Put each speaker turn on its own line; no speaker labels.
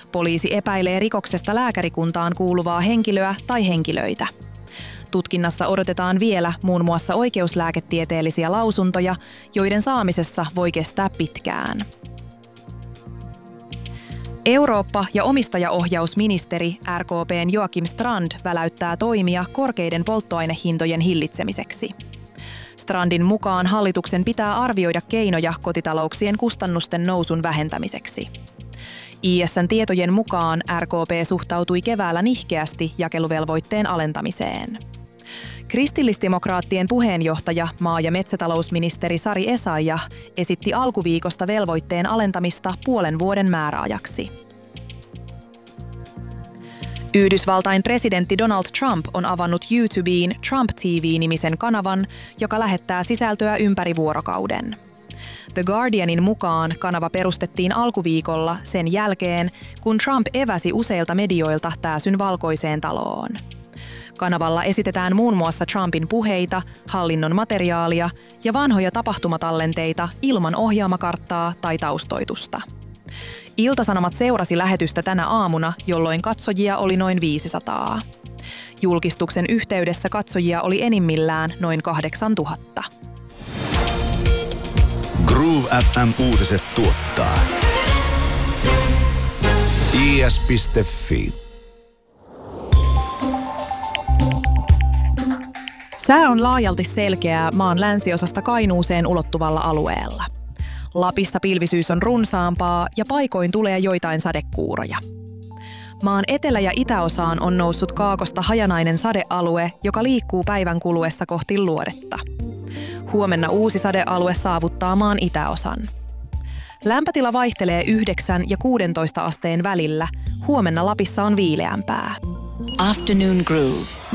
Poliisi epäilee rikoksesta lääkärikuntaan kuuluvaa henkilöä tai henkilöitä. Tutkinnassa odotetaan vielä muun muassa oikeuslääketieteellisiä lausuntoja, joiden saamisessa voi kestää pitkään. Eurooppa- ja omistajaohjausministeri RKP:n Joakim Strand väläyttää toimia korkeiden polttoainehintojen hillitsemiseksi. Strandin mukaan hallituksen pitää arvioida keinoja kotitalouksien kustannusten nousun vähentämiseksi. ISN tietojen mukaan RKP suhtautui keväällä nihkeästi jakeluvelvoitteen alentamiseen. Kristillisdemokraattien puheenjohtaja, maa- ja metsätalousministeri Sari Essayah esitti alkuviikosta velvoitteen alentamista puolen vuoden määräajaksi. Yhdysvaltain presidentti Donald Trump on avannut YouTubeen Trump TV-nimisen kanavan, joka lähettää sisältöä ympäri vuorokauden. The Guardianin mukaan kanava perustettiin alkuviikolla sen jälkeen, kun Trump eväsi useilta medioilta pääsyn Valkoiseen taloon. Kanavalla esitetään muun muassa Trumpin puheita, hallinnon materiaalia ja vanhoja tapahtumatallenteita ilman ohjelmakarttaa tai taustoitusta. Ilta-Sanomat seurasi lähetystä tänä aamuna, jolloin katsojia oli noin 500. Julkistuksen yhteydessä katsojia oli enimmillään noin 8000.
Groove FM Uutiset tuottaa is.fi.
Sää on laajalti selkeää maan länsiosasta Kainuuseen ulottuvalla alueella. Lapista pilvisyys on runsaampaa ja paikoin tulee joitain sadekuuroja. Maan etelä- ja itäosaan on noussut kaakosta hajanainen sadealue, joka liikkuu päivän kuluessa kohti luodetta. Huomenna uusi sadealue saavuttaa maan itäosan. Lämpötila vaihtelee 9 ja 16 asteen välillä. Huomenna Lapissa on viileämpää.
Afternoon Grooves.